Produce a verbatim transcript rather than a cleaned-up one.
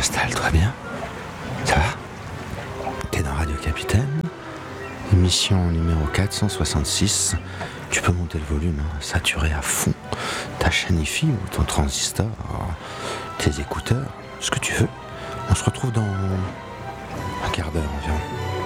Installe-toi bien. Ça va? T'es dans Radio Capitaine, émission numéro quatre cent soixante-six. Tu peux monter le volume, hein, saturé à fond. Ta chaîne hi-fi ou ton transistor, tes écouteurs, ce que tu veux. On se retrouve dans un quart d'heure environ.